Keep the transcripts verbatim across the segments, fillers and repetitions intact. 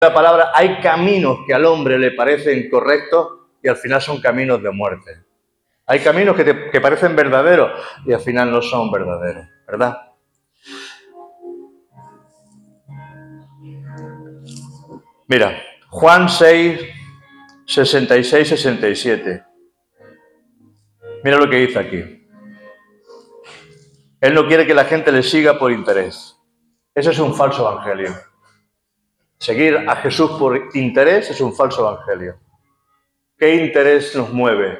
La palabra, hay caminos que al hombre le parecen correctos y al final son caminos de muerte. Hay caminos que, te, que parecen verdaderos y al final no son verdaderos, ¿verdad? Mira, Juan seis, sesenta y seis, sesenta y siete. Mira lo que dice aquí. Él no quiere que la gente le siga por interés. Eso es un falso evangelio. Seguir a Jesús por interés es un falso evangelio. ¿Qué interés nos mueve?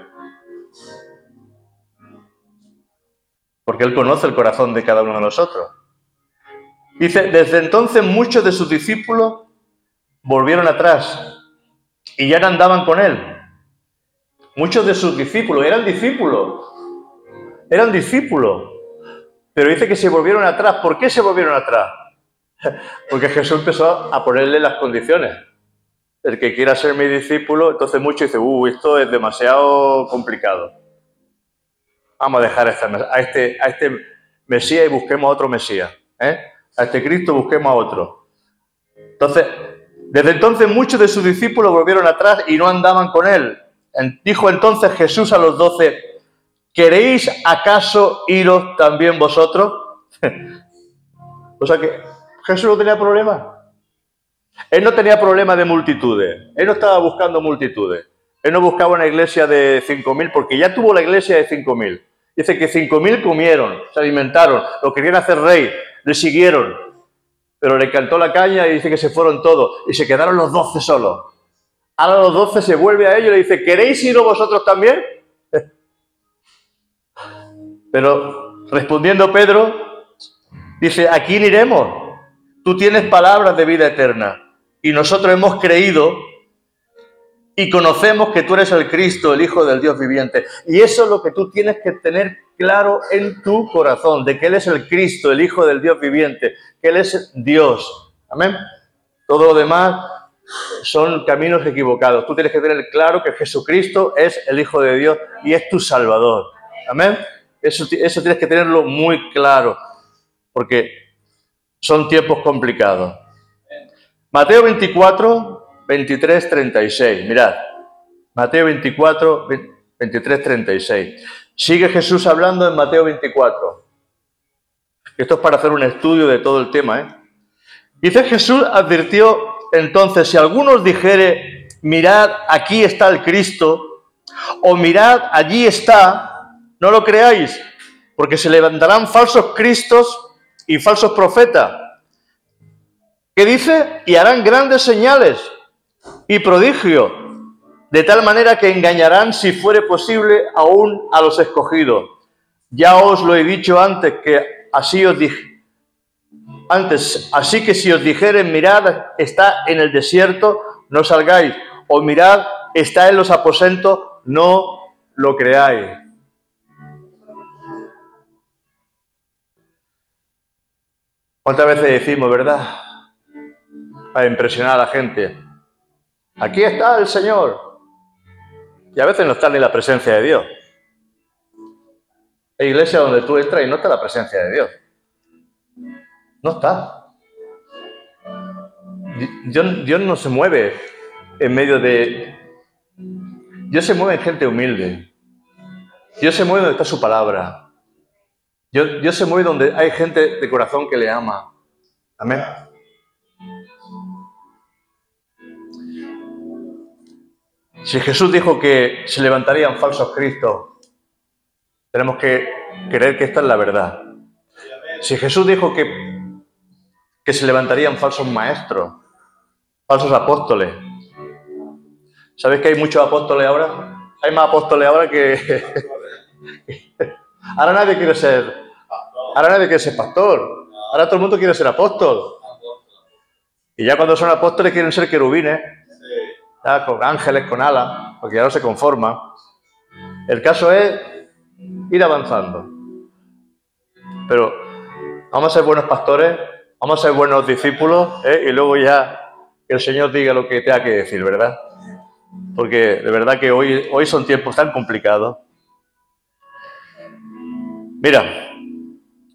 Porque Él conoce el corazón de cada uno de nosotros. Dice, desde entonces muchos de sus discípulos volvieron atrás y ya no andaban con Él. Muchos de sus discípulos, eran discípulos, eran discípulos, pero dice que se volvieron atrás. ¿Por qué se volvieron atrás? Porque Jesús empezó a ponerle las condiciones. El que quiera ser mi discípulo, entonces muchos dicen, uh, esto es demasiado complicado. Vamos a dejar a, esta, a, este, a este Mesías y busquemos a otro Mesías. ¿eh? A este Cristo busquemos a otro. Entonces, desde entonces muchos de sus discípulos volvieron atrás y no andaban con Él. Dijo entonces Jesús a los doce, ¿queréis acaso iros también vosotros? O sea que Jesús no tenía problema. Él no tenía problema de multitudes. Él no estaba buscando multitudes. Él no buscaba una iglesia de cinco mil, porque ya tuvo la iglesia de cinco mil. Dice que cinco mil comieron, se alimentaron, lo querían hacer rey, le siguieron. Pero le cantó la caña y dice que se fueron todos. Y se quedaron los doce solos. Ahora los doce se vuelve a ellos y le dice, ¿queréis iros vosotros también? Pero respondiendo Pedro, dice, ¿a quién iremos? Tú tienes palabras de vida eterna. Y nosotros hemos creído y conocemos que tú eres el Cristo, el Hijo del Dios viviente. Y eso es lo que tú tienes que tener claro en tu corazón, de que Él es el Cristo, el Hijo del Dios viviente, que Él es Dios. Amén. Todo lo demás son caminos equivocados. Tú tienes que tener claro que Jesucristo es el Hijo de Dios y es tu Salvador. Amén. Eso, eso tienes que tenerlo muy claro, porque son tiempos complicados. Mateo veinticuatro, veintitrés, treinta y seis. Mirad. Mateo veinticuatro, veintitrés, treinta y seis. Sigue Jesús hablando en Mateo veinticuatro. Esto es para hacer un estudio de todo el tema, ¿eh? Dice, Jesús advirtió entonces, si alguno os dijere, mirad, aquí está el Cristo, o mirad, allí está, no lo creáis, porque se levantarán falsos cristos y falsos profetas. ¿Qué dice? Y harán grandes señales y prodigios, de tal manera que engañarán, si fuere posible, aún a los escogidos. Ya os lo he dicho antes, que así os dije. Antes, así que si os dijeren, mirad, está en el desierto, no salgáis. O mirad, está en los aposentos, no lo creáis. ¿Cuántas veces decimos, verdad? Para impresionar a la gente. Aquí está el Señor. Y a veces no está ni la presencia de Dios. Hay iglesias donde tú entras y no está la presencia de Dios. No está. Dios, Dios no se mueve en medio de... Dios se mueve en gente humilde. Dios se mueve donde está su palabra. Dios, Dios se mueve donde hay gente de corazón que le ama. Amén. Si Jesús dijo que se levantarían falsos cristos, tenemos que creer que esta es la verdad. Si Jesús dijo que, que se levantarían falsos maestros, falsos apóstoles, ¿sabéis que hay muchos apóstoles ahora? Hay más apóstoles ahora que... Ahora nadie quiere ser... Ahora nadie quiere ser pastor. Ahora todo el mundo quiere ser apóstol. Y ya cuando son apóstoles quieren ser querubines. Ya, con ángeles, con alas, porque ya no se conforman. El caso es ir avanzando. Pero vamos a ser buenos pastores, vamos a ser buenos discípulos, ¿eh? Y luego ya que el Señor diga lo que tenga que decir, ¿verdad? Porque de verdad que hoy, hoy son tiempos tan complicados. Mira,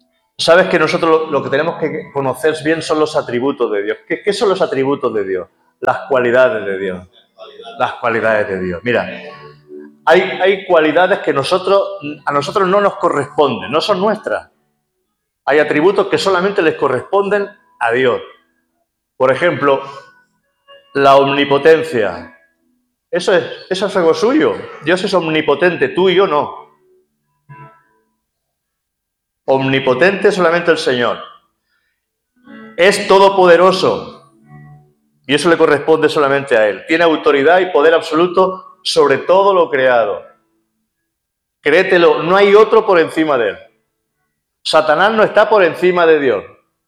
sabes que nosotros lo, lo que tenemos que conocer bien son los atributos de Dios. ¿Qué, qué son los atributos de Dios? las cualidades de Dios. Las cualidades de Dios. Mira, hay, hay cualidades que nosotros, a nosotros no nos corresponden, no son nuestras. Hay atributos que solamente les corresponden a Dios. Por ejemplo, la omnipotencia. Eso es, eso es algo suyo. Dios es omnipotente, tú y yo no. Omnipotente solamente el Señor. Es todopoderoso. Y eso le corresponde solamente a Él. Tiene autoridad y poder absoluto sobre todo lo creado. Créetelo, no hay otro por encima de Él. Satanás no está por encima de Dios.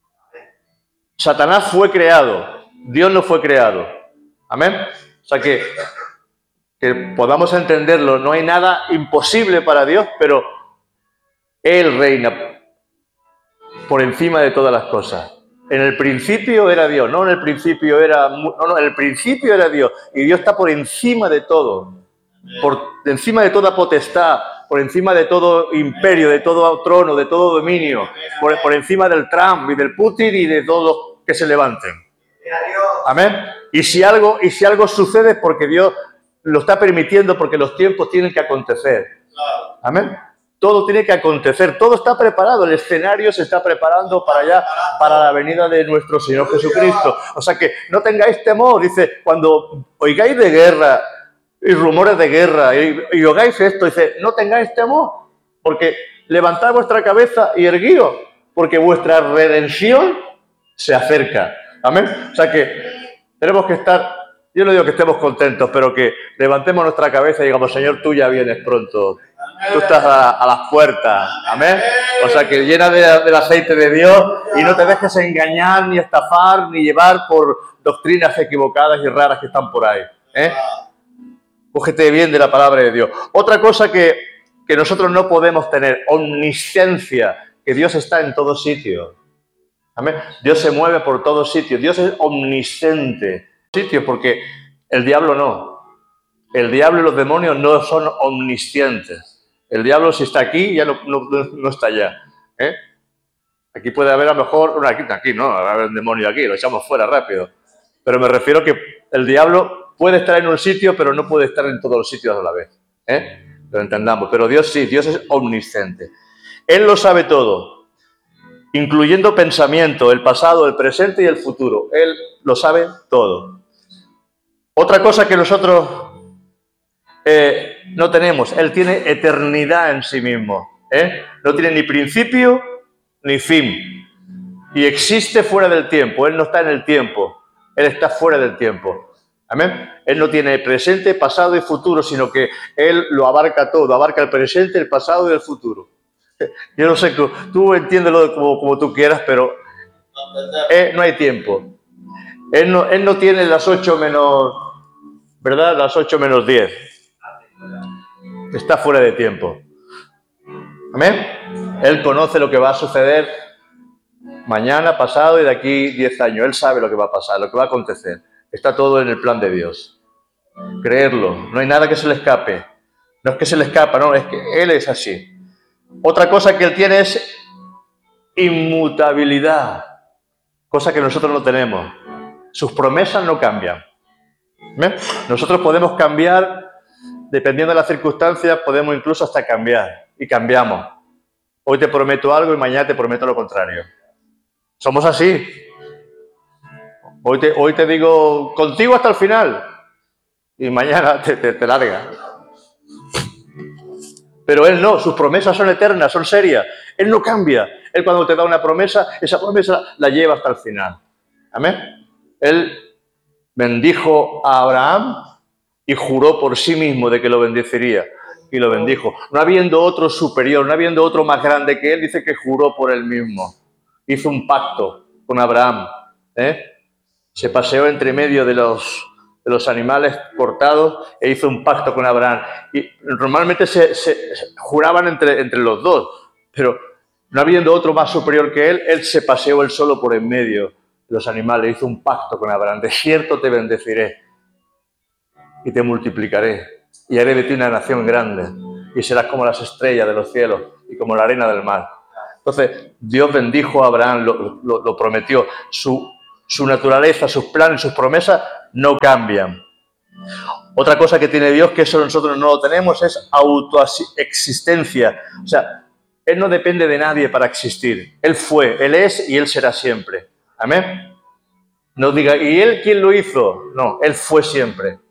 Satanás fue creado. Dios no fue creado. Amén. O sea que, que podamos entenderlo. No hay nada imposible para Dios, pero Él reina por encima de todas las cosas. En el principio era Dios, no en el principio era... No, no, en el principio era Dios. Y Dios está por encima de todo. Por encima de toda potestad, por encima de todo imperio, de todo trono, de todo dominio, por, por encima del Trump y del Putin y de todos los que se levanten. Amén. Y si algo, y si algo sucede es porque Dios lo está permitiendo, porque los tiempos tienen que acontecer. Amén. Todo tiene que acontecer, todo está preparado, el escenario se está preparando para allá, para la venida de nuestro Señor Jesucristo. O sea que no tengáis temor, dice, cuando oigáis de guerra y rumores de guerra y, y oigáis esto, dice, no tengáis temor, porque levantad vuestra cabeza y erguíos, porque vuestra redención se acerca. Amén. O sea que tenemos que estar, yo no digo que estemos contentos, pero que levantemos nuestra cabeza y digamos, Señor, tú ya vienes pronto. Tú estás a, a las puertas, amén. O sea que llena de, del aceite de Dios y no te dejes engañar, ni estafar, ni llevar por doctrinas equivocadas y raras que están por ahí. ¿eh? Cógete bien de la palabra de Dios. Otra cosa que, que nosotros no podemos tener, omnisciencia, que Dios está en todos sitios. Amén. Dios se mueve por todos sitios. Dios es omnisciente. Sitios porque el diablo no. El diablo y los demonios no son omniscientes. El diablo, si está aquí, ya no, no, no está allá. ¿eh? Aquí puede haber a lo mejor... Bueno, aquí, aquí no, va a haber un demonio aquí, lo echamos fuera rápido. Pero me refiero que el diablo puede estar en un sitio, pero no puede estar en todos los sitios a la vez. ¿eh? Lo entendamos. Pero Dios sí, Dios es omnisciente. Él lo sabe todo, incluyendo pensamiento, el pasado, el presente y el futuro. Él lo sabe todo. Otra cosa que nosotros... Eh, no tenemos, Él tiene eternidad en sí mismo, ¿eh? No tiene ni principio ni fin y existe fuera del tiempo. Él no está en el tiempo, Él está fuera del tiempo. Amén. Él no tiene presente, pasado y futuro, sino que Él lo abarca todo, abarca el presente, el pasado y el futuro. Yo no sé, tú entiéndelo como, como tú quieras, pero eh, no hay tiempo. Él no, él no tiene las ocho menos, ¿verdad? Las ocho menos diez. Está fuera de tiempo. Amén. Él conoce lo que va a suceder mañana, pasado y de aquí diez años. Él sabe lo que va a pasar, lo que va a acontecer. Está todo en el plan de Dios. Creerlo. No hay nada que se le escape. No es que se le escapa, no, es que Él es así. Otra cosa que Él tiene es inmutabilidad. Cosa que nosotros no tenemos. Sus promesas no cambian. ¿Amén? Nosotros podemos cambiar. Dependiendo de las circunstancias, podemos incluso hasta cambiar. Y cambiamos. Hoy te prometo algo y mañana te prometo lo contrario. Somos así. Hoy te, hoy te digo, contigo hasta el final. Y mañana te, te, te larga. Pero Él no. Sus promesas son eternas, son serias. Él no cambia. Él cuando te da una promesa, esa promesa la lleva hasta el final. Amén. Él bendijo a Abraham y juró por sí mismo de que lo bendeciría. Y lo bendijo. No habiendo otro superior, no habiendo otro más grande que Él, dice que juró por Él mismo. Hizo un pacto con Abraham. ¿eh? Se paseó entre medio de los, de los animales cortados e hizo un pacto con Abraham. Y normalmente se, se, se juraban entre, entre los dos. Pero no habiendo otro más superior que Él, Él se paseó Él solo por en medio de los animales. Hizo un pacto con Abraham. De cierto te bendeciré. Y te multiplicaré, y haré de ti una nación grande, y serás como las estrellas de los cielos, y como la arena del mar. Entonces, Dios bendijo a Abraham, lo, lo, lo prometió. Su, su naturaleza, sus planes, sus promesas no cambian. Otra cosa que tiene Dios, que eso nosotros no lo tenemos, es autoexistencia. O sea, Él no depende de nadie para existir. Él fue, Él es y Él será siempre. Amén. No diga, ¿y Él quién lo hizo? No, Él fue siempre.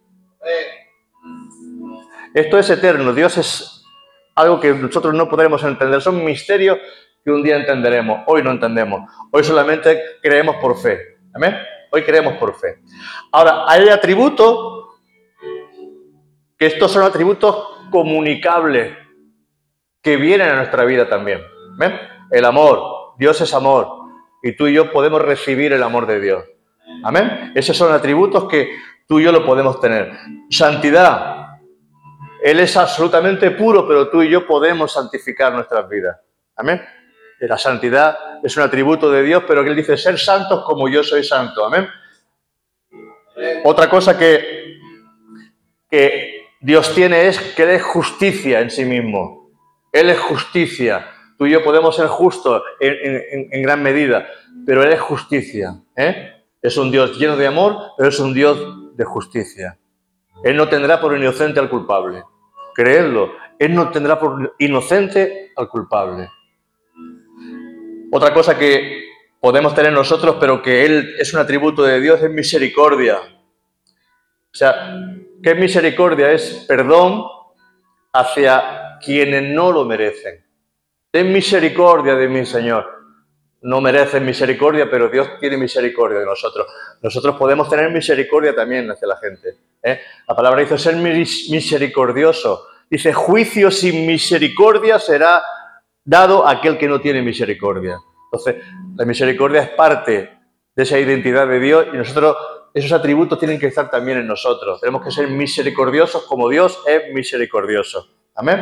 Esto es eterno. Dios es algo que nosotros no podremos entender. Son misterios que un día entenderemos. Hoy no entendemos. Hoy solamente creemos por fe. Amén. Hoy creemos por fe. Ahora, hay atributos que estos son atributos comunicables que vienen a nuestra vida también. ¿Ven? El amor. Dios es amor. Y tú y yo podemos recibir el amor de Dios. Amén. Esos son atributos que tú y yo lo podemos tener. Santidad. Él es absolutamente puro, pero tú y yo podemos santificar nuestras vidas. Amén. La santidad es un atributo de Dios, pero que Él dice, ser santos como yo soy santo. Amén. Otra cosa que, que Dios tiene es que Él es justicia en sí mismo. Él es justicia. Tú y yo podemos ser justos en, en, en gran medida, pero Él es justicia. ¿eh? Es un Dios lleno de amor, pero es un Dios de justicia. Él no tendrá por inocente al culpable. Creedlo. Él no tendrá por inocente al culpable. Otra cosa que podemos tener nosotros, pero que Él es un atributo de Dios, es misericordia. O sea, ¿qué es misericordia? Es perdón hacia quienes no lo merecen. Ten misericordia de mí, Señor. No merecen misericordia, pero Dios tiene misericordia de nosotros. Nosotros podemos tener misericordia también hacia la gente. ¿eh? La palabra dice ser misericordioso. Dice, juicio sin misericordia será dado a aquel que no tiene misericordia. Entonces, la misericordia es parte de esa identidad de Dios y nosotros, esos atributos tienen que estar también en nosotros. Tenemos que ser misericordiosos como Dios es misericordioso. Amén.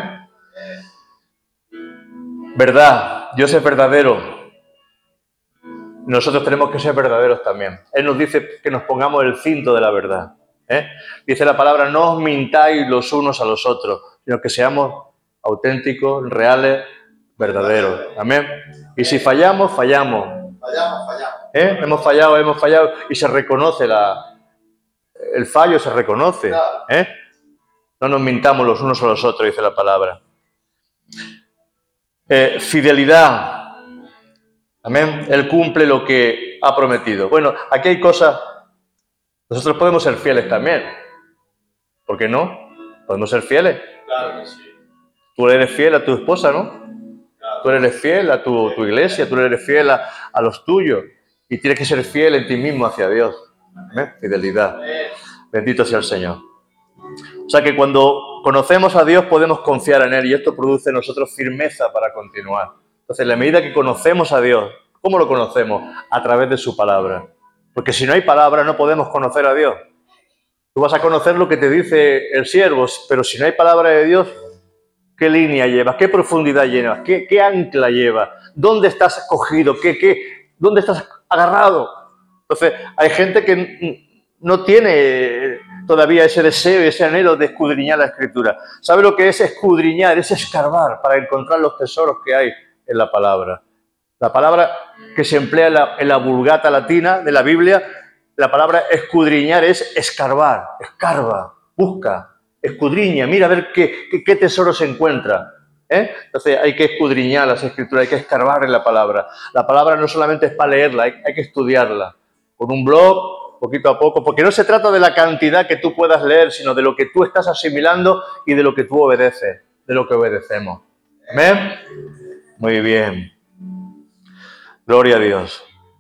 Verdad. Dios es verdadero. Nosotros tenemos que ser verdaderos también. Él nos dice que nos pongamos el cinto de la verdad. ¿eh? Dice la palabra, no os mintáis los unos a los otros, sino que seamos auténticos, reales, verdaderos. Amén. Y si fallamos, fallamos. Fallamos, fallamos. ¿Eh? Hemos fallado, hemos fallado. Y se reconoce la... El fallo se reconoce. ¿eh? No nos mintamos los unos a los otros, dice la palabra. Eh, fidelidad. Amén. Él cumple lo que ha prometido. Bueno, aquí hay cosas... Nosotros podemos ser fieles también. ¿Por qué no? Podemos ser fieles. Claro que sí. Tú eres fiel a tu esposa, ¿no? Claro. Tú eres fiel a tu, tu iglesia, tú eres fiel a, a los tuyos. Y tienes que ser fiel en ti mismo hacia Dios. ¿Eh? Fidelidad. Bendito sea el Señor. O sea que cuando conocemos a Dios podemos confiar en Él y esto produce en nosotros firmeza para continuar. Entonces, en la medida que conocemos a Dios, ¿cómo lo conocemos? A través de su palabra. Porque si no hay palabra no podemos conocer a Dios. Tú vas a conocer lo que te dice el siervo, pero si no hay palabra de Dios, ¿qué línea llevas? ¿Qué profundidad llevas? ¿Qué, qué ancla llevas? ¿Dónde estás cogido? ¿Qué, qué, ¿Dónde estás agarrado? Entonces, hay gente que no tiene todavía ese deseo y ese anhelo de escudriñar la Escritura. ¿Sabe lo que es escudriñar? Es escarbar para encontrar los tesoros que hay en la palabra. La palabra que se emplea en la, en la Vulgata latina de la Biblia, la palabra escudriñar es escarbar, escarba, busca, escudriña, mira a ver qué, qué, qué tesoro se encuentra. ¿eh? Entonces hay que escudriñar las Escrituras, hay que escarbar en la palabra. La palabra no solamente es para leerla, hay, hay que estudiarla. Con un blog, poquito a poco, porque no se trata de la cantidad que tú puedas leer, sino de lo que tú estás asimilando y de lo que tú obedeces, de lo que obedecemos. ¿Amén? Muy bien. Gloria a Dios.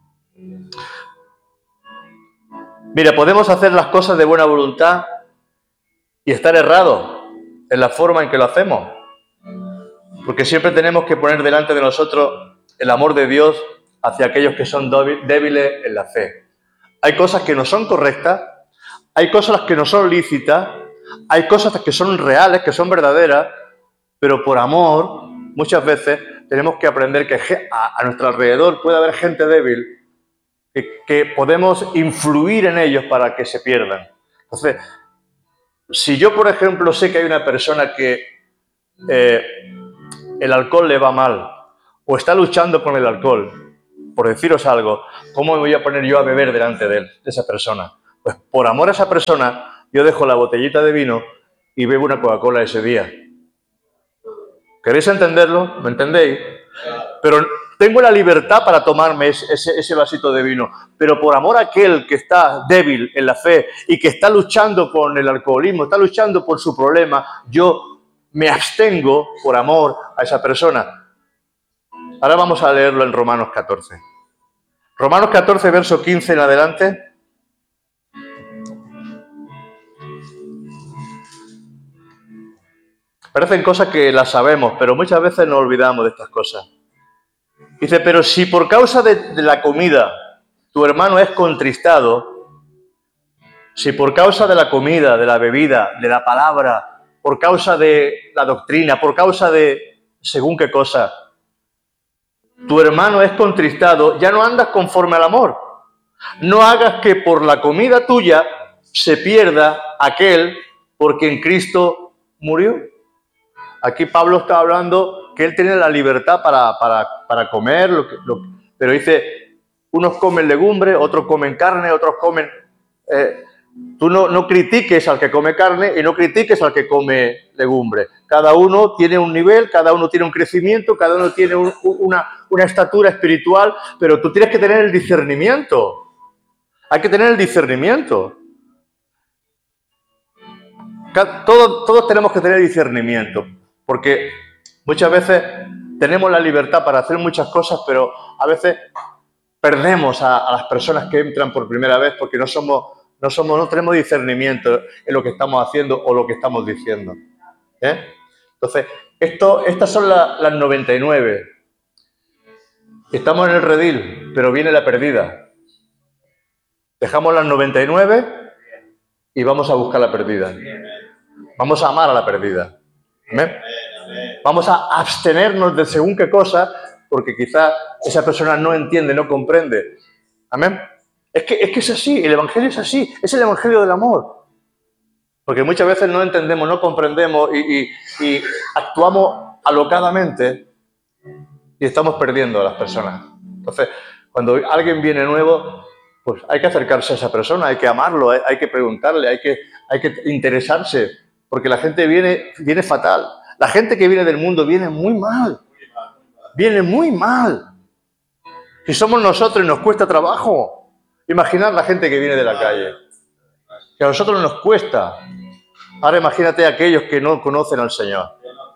Mira, podemos hacer las cosas de buena voluntad y estar errados en la forma en que lo hacemos. Porque siempre tenemos que poner delante de nosotros el amor de Dios hacia aquellos que son débiles en la fe. Hay cosas que no son correctas, hay cosas que no son lícitas, hay cosas que son reales, que son verdaderas, pero por amor, muchas veces tenemos que aprender que a, a nuestro alrededor puede haber gente débil, que, que podemos influir en ellos para que se pierdan. Entonces, si yo, por ejemplo, sé que hay una persona que eh, el alcohol le va mal, o está luchando con el alcohol, por deciros algo, ¿cómo me voy a poner yo a beber delante de él, de esa persona? Pues por amor a esa persona, yo dejo la botellita de vino y bebo una Coca-Cola ese día. ¿Queréis entenderlo? ¿Me entendéis? Pero tengo la libertad para tomarme ese, ese, ese vasito de vino. Pero por amor a aquel que está débil en la fe y que está luchando con el alcoholismo, está luchando por su problema, yo me abstengo por amor a esa persona. Ahora vamos a leerlo en Romanos catorce. Romanos catorce, verso quince en adelante. Parecen cosas que las sabemos, pero muchas veces nos olvidamos de estas cosas. Dice, pero si por causa de, de la comida tu hermano es contristado, si por causa de la comida, de la bebida, de la palabra, por causa de la doctrina, por causa de según qué cosa, tu hermano es contristado, ya no andas conforme al amor. No hagas que por la comida tuya se pierda aquel por quien Cristo murió. Aquí Pablo está hablando que él tiene la libertad para, para, para comer, lo que, lo, pero dice, unos comen legumbre, otros comen carne, otros comen... Eh, tú no, no critiques al que come carne y no critiques al que come legumbre. Cada uno tiene un nivel, cada uno tiene un crecimiento, cada uno tiene un, una, una estatura espiritual, pero tú tienes que tener el discernimiento. Hay que tener el discernimiento. Todos, todos tenemos que tener discernimiento. Porque muchas veces tenemos la libertad para hacer muchas cosas, pero a veces perdemos a, a las personas que entran por primera vez porque no somos, no somos, no tenemos discernimiento en lo que estamos haciendo o lo que estamos diciendo. ¿Eh? Entonces, esto, estas son la, las noventa y nueve. Estamos en el redil, pero viene la perdida. Dejamos las noventa y nueve y vamos a buscar la perdida. Vamos a amar a la perdida. ¿Amén? Vamos a abstenernos de según qué cosa, porque quizá esa persona no entiende, no comprende. ¿Amén? Es que, es que es así, el Evangelio es así, es el Evangelio del amor. Porque muchas veces no entendemos, no comprendemos y, y, y actuamos alocadamente y estamos perdiendo a las personas. Entonces, cuando alguien viene nuevo, pues hay que acercarse a esa persona, hay que amarlo, hay, hay que preguntarle, hay que, hay que interesarse. Porque la gente viene, viene fatal. La gente que viene del mundo viene muy mal. Viene muy mal. Si somos nosotros y nos cuesta trabajo. Imaginad la gente que viene de la calle. Que a nosotros nos cuesta. Ahora imagínate a aquellos que no conocen al Señor.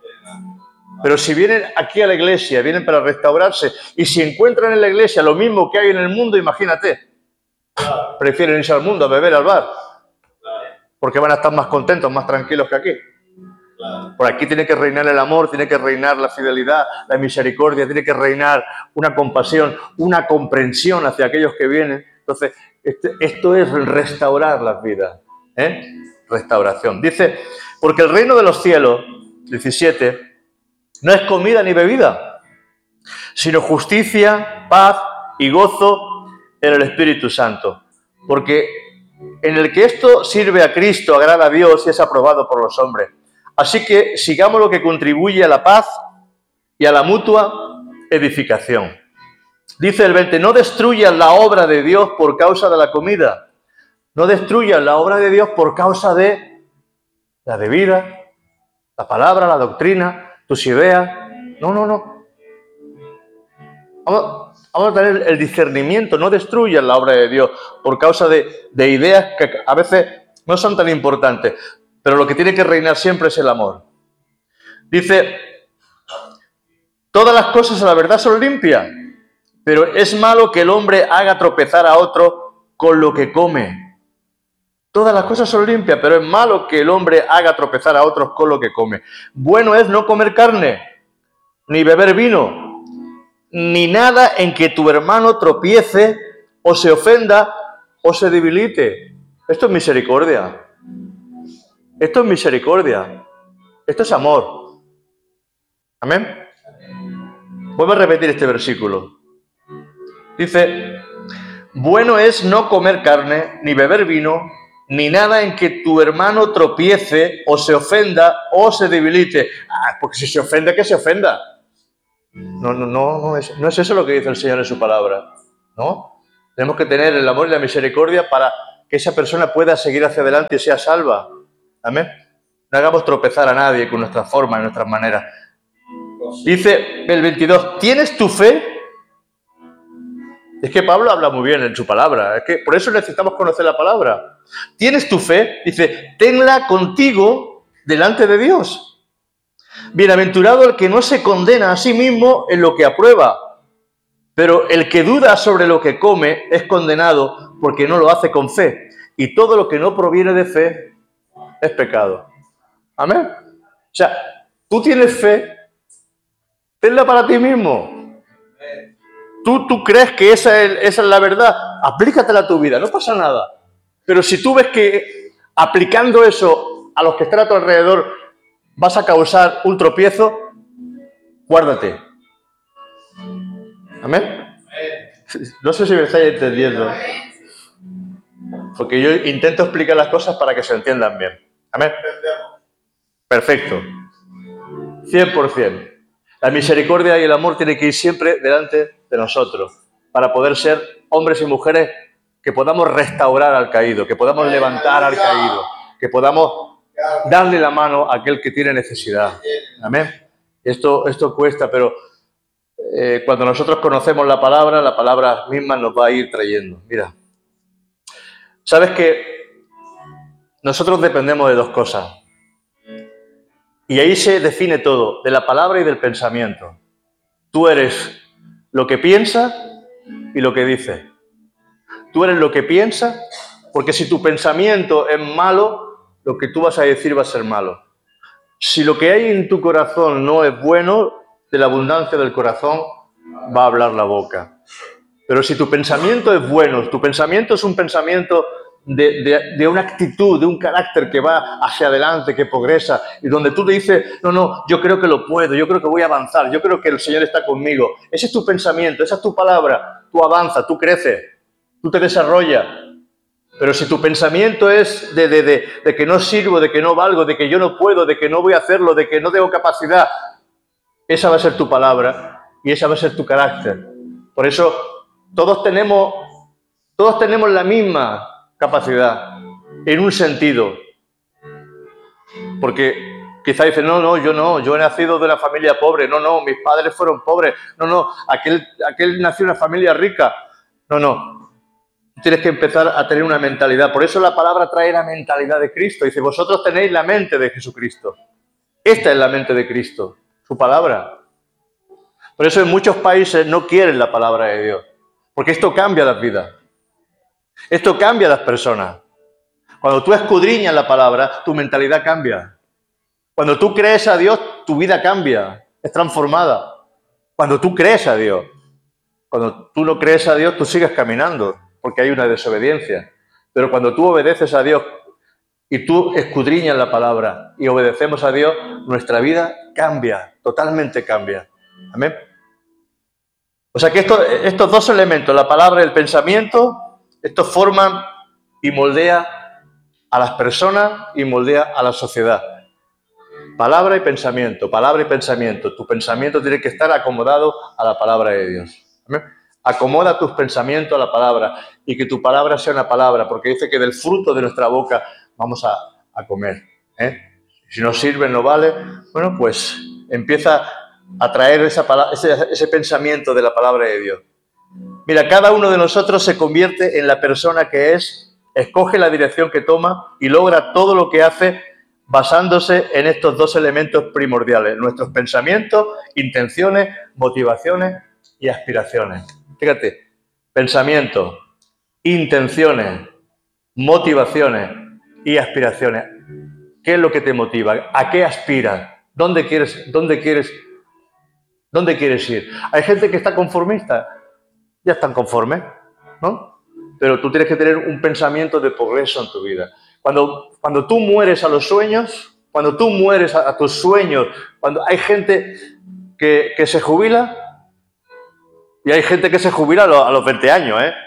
Pero si vienen aquí a la iglesia, vienen para restaurarse, y si encuentran en la iglesia lo mismo que hay en el mundo, imagínate. Prefieren irse al mundo a beber al bar. Porque van a estar más contentos, más tranquilos que aquí. Por aquí tiene que reinar el amor, tiene que reinar la fidelidad, la misericordia, tiene que reinar una compasión, una comprensión hacia aquellos que vienen. Entonces, este, esto es restaurar las vidas. ¿eh? Restauración. Dice, porque el reino de los cielos, diecisiete, no es comida ni bebida, sino justicia, paz y gozo en el Espíritu Santo. Porque en el que esto sirve a Cristo, agrada a Dios y es aprobado por los hombres. Así que sigamos lo que contribuye a la paz y a la mutua edificación. Dice el veinte, no destruyan la obra de Dios por causa de la comida. No destruyan la obra de Dios por causa de la bebida, la palabra, la doctrina, tus ideas. No, no, no. Vamos, vamos a tener el discernimiento. No destruyan la obra de Dios por causa de, de ideas que a veces no son tan importantes. Pero lo que tiene que reinar siempre es el amor. Dice, todas las cosas a la verdad son limpias, pero es malo que el hombre haga tropezar a otro con lo que come. Todas las cosas son limpias, pero es malo que el hombre haga tropezar a otros con lo que come. Bueno es no comer carne, ni beber vino, ni nada en que tu hermano tropiece o se ofenda o se debilite. Esto es misericordia. Esto es misericordia. Esto es amor. Amén. Vuelvo a repetir este versículo. Dice, bueno es no comer carne, ni beber vino, ni nada en que tu hermano tropiece o se ofenda o se debilite. Ah, porque si se ofende, que se ofenda. No, no, no, no es, no es eso lo que dice el Señor en su palabra. ¿No? Tenemos que tener el amor y la misericordia para que esa persona pueda seguir hacia adelante y sea salva. Amén. No hagamos tropezar a nadie con nuestras formas, nuestras maneras. Dice el veintidós, ¿tienes tu fe? Es que Pablo habla muy bien en su palabra. Es que por eso necesitamos conocer la palabra. ¿Tienes tu fe? Dice, tenla contigo delante de Dios. Bienaventurado el que no se condena a sí mismo en lo que aprueba, pero el que duda sobre lo que come es condenado porque no lo hace con fe. Y todo lo que no proviene de fe es pecado. Amén. O sea, tú tienes fe, tenla para ti mismo. Tú, tú crees que esa es, esa es la verdad, aplícatela a tu vida, no pasa nada. Pero si tú ves que aplicando eso a los que están a tu alrededor vas a causar un tropiezo, guárdate. ¿Amén? No sé si me estáis entendiendo. Porque yo intento explicar las cosas para que se entiendan bien. ¿Amén? Perfecto. cien por ciento. La misericordia y el amor tienen que ir siempre delante de nosotros para poder ser hombres y mujeres que podamos restaurar al caído, que podamos levantar al caído, que podamos darle la mano a aquel que tiene necesidad. Amén. Esto, esto cuesta, pero eh, cuando nosotros conocemos la palabra, la palabra misma nos va a ir trayendo. Mira, sabes que nosotros dependemos de dos cosas. Y ahí se define todo, de la palabra y del pensamiento. Tú eres lo que piensas y lo que dices. Tú eres lo que piensas, porque si tu pensamiento es malo, lo que tú vas a decir va a ser malo. Si lo que hay en tu corazón no es bueno, de la abundancia del corazón va a hablar la boca. Pero si tu pensamiento es bueno, tu pensamiento es un pensamiento de, de, de una actitud, de un carácter que va hacia adelante, que progresa, y donde tú te dices, no, no, yo creo que lo puedo, yo creo que voy a avanzar, yo creo que el Señor está conmigo. Ese es tu pensamiento, esa es tu palabra. Tú avanzas, tú creces, tú te desarrollas. Pero si tu pensamiento es de, de, de, de que no sirvo, de que no valgo, de que yo no puedo, de que no voy a hacerlo, de que no tengo capacidad, esa va a ser tu palabra y esa va a ser tu carácter. Por eso todos tenemos, todos tenemos la misma capacidad, en un sentido. Porque quizá dicen, no, no, yo no, yo he nacido de una familia pobre, no, no, mis padres fueron pobres, no, no, aquel, aquel nació en una familia rica, no, no. Tienes que empezar a tener una mentalidad. Por eso la palabra trae la mentalidad de Cristo. Dice, vosotros tenéis la mente de Jesucristo. Esta es la mente de Cristo, su palabra. Por eso en muchos países no quieren la palabra de Dios, porque esto cambia las vidas. Esto cambia a las personas. Cuando tú escudriñas la palabra, tu mentalidad cambia. Cuando tú crees a Dios, tu vida cambia, es transformada. Cuando tú crees a Dios. Cuando tú no crees a Dios, tú sigues caminando, porque hay una desobediencia. Pero cuando tú obedeces a Dios y tú escudriñas la palabra y obedecemos a Dios, nuestra vida cambia, totalmente cambia. Amén. O sea que esto, estos dos elementos, la palabra y el pensamiento, estos forman y moldean a las personas y moldean a la sociedad. Palabra y pensamiento, palabra y pensamiento. Tu pensamiento tiene que estar acomodado a la palabra de Dios. ¿Amén? Acomoda tus pensamientos a la palabra y que tu palabra sea una palabra, porque dice que del fruto de nuestra boca vamos a, a comer. ¿eh? Si no sirve, no vale, bueno, pues empieza a traer esa palabra, ese, ese pensamiento de la palabra de Dios. Mira, cada uno de nosotros se convierte en la persona que es, escoge la dirección que toma y logra todo lo que hace basándose en estos dos elementos primordiales, nuestros pensamientos, intenciones, motivaciones y aspiraciones. Fíjate, pensamientos, intenciones, motivaciones y aspiraciones. ¿Qué es lo que te motiva? ¿A qué aspiras? ¿Dónde quieres, dónde quieres, dónde quieres ir? Hay gente que está conformista, ya están conformes, ¿no? Pero tú tienes que tener un pensamiento de progreso en tu vida. Cuando, cuando tú mueres a los sueños, cuando tú mueres a, a tus sueños, cuando hay gente que, que se jubila, y hay gente que se jubila a los, a los veinte años, ¿eh?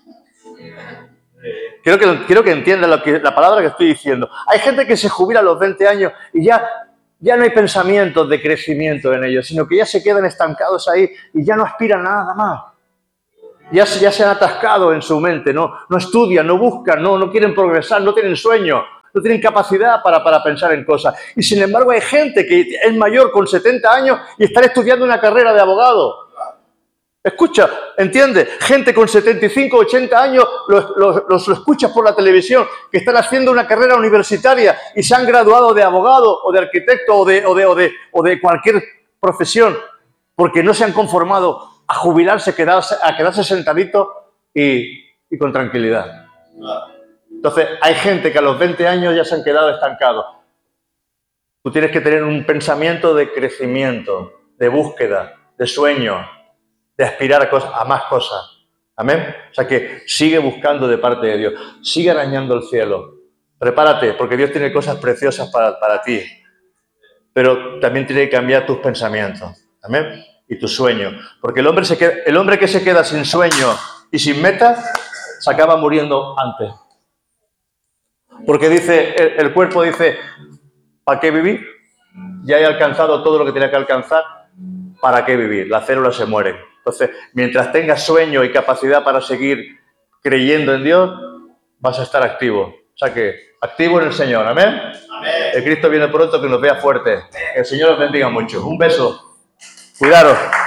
Quiero que, quiero que entiendan lo que, la palabra que estoy diciendo. Hay gente que se jubila a los veinte años y ya, ya no hay pensamientos de crecimiento en ellos, sino que ya se quedan estancados ahí y ya no aspiran a nada más. Ya, se- ya se han atascado en su mente, no, no estudian, no buscan, no, no quieren progresar, no tienen sueño, no tienen capacidad para, para pensar en cosas. Y sin embargo hay gente que es mayor con setenta años y está estudiando una carrera de abogado. Escucha, entiende, gente con setenta y cinco, ochenta años, los, los, los lo escuchas por la televisión, que están haciendo una carrera universitaria y se han graduado de abogado o de arquitecto o de, o de, o de, o de cualquier profesión, porque no se han conformado a jubilarse, quedarse, a quedarse sentaditos y, y con tranquilidad. Entonces, hay gente que a los veinte años ya se han quedado estancados. Tú tienes que tener un pensamiento de crecimiento, de búsqueda, de sueño, de aspirar a, cosas, a más cosas. Amén. O sea que sigue buscando de parte de Dios. Sigue arañando el cielo. Prepárate, porque Dios tiene cosas preciosas para, para ti. Pero también tiene que cambiar tus pensamientos. Amén. Y tu sueño. Porque el hombre, se queda, el hombre que se queda sin sueño y sin meta, se acaba muriendo antes. Porque dice, el, el cuerpo dice, ¿para qué vivir? Ya he alcanzado todo lo que tenía que alcanzar. ¿Para qué vivir? Las células se mueren. Entonces, mientras tengas sueño y capacidad para seguir creyendo en Dios, vas a estar activo. O sea que, activo en el Señor. ¿Amén? Amén. El Cristo viene pronto, que nos vea fuertes. Que el Señor los bendiga mucho. Un beso. Cuidaros.